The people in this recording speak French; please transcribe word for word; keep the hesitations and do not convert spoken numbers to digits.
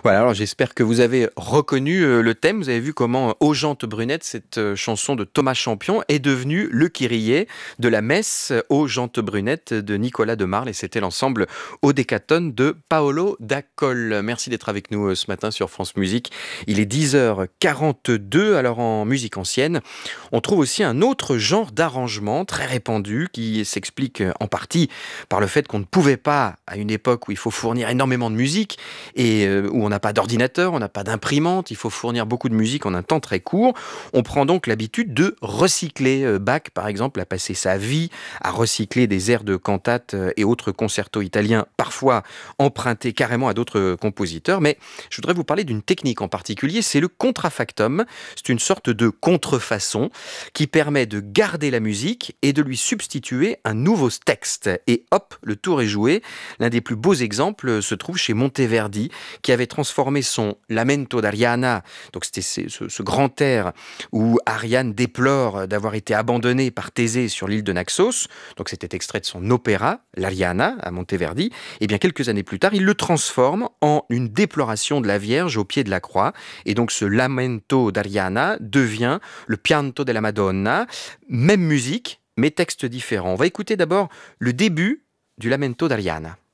Voilà, alors j'espère que vous avez reconnu euh, le thème. Vous avez vu comment euh, Aux Jantes Brunettes, cette euh, chanson de Thomas Champion, est devenue le kyrié de la messe euh, Aux Jantes Brunettes de Nicolas de Marle. Et c'était l'ensemble Odécatone de Paolo Dacol. Merci d'être avec nous euh, ce matin sur France Musique. Il est dix heures quarante-deux. Alors en musique ancienne, on trouve aussi un autre genre d'arrangement très répandu qui s'explique euh, en partie par le fait qu'on ne pouvait pas, à une époque où il faut fournir énormément de musique, et euh, où on n'a pas d'ordinateur, on n'a pas d'imprimante, il faut fournir beaucoup de musique en un temps très court. On prend donc l'habitude de recycler. Euh, Bach, par exemple, a passé sa vie à recycler des airs de cantates euh, et autres concertos italiens, parfois empruntés carrément à d'autres compositeurs. Mais je voudrais vous parler d'une technique en particulier, c'est le contrafactum. C'est une sorte de contrefaçon qui permet de garder la musique et de lui substituer un nouveau texte. Et hop, le tour est joué. L'un des plus beaux exemples se trouve chez Monteverdi, qui avait transformé son Lamento d'Ariana, donc c'était ce, ce, ce grand air où Ariane déplore d'avoir été abandonnée par Thésée sur l'île de Naxos, donc c'était extrait de son opéra, l'Ariana, à Monteverdi. Et bien quelques années plus tard, il le transforme en une déploration de la Vierge au pied de la croix, et donc ce Lamento d'Ariana devient le Pianto della Madonna, même musique, mais texte différent. On va écouter d'abord le début du Lamento d'Ariana.